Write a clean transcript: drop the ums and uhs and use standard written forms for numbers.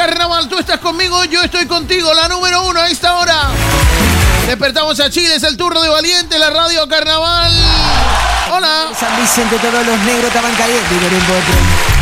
Carnaval. Tú estás conmigo, yo estoy contigo. La número 1 a esta hora. Despertamos a Chile, es el turno de Valiente, la radio Carnaval. Hola. San Vicente, todos los negros estaban calientes.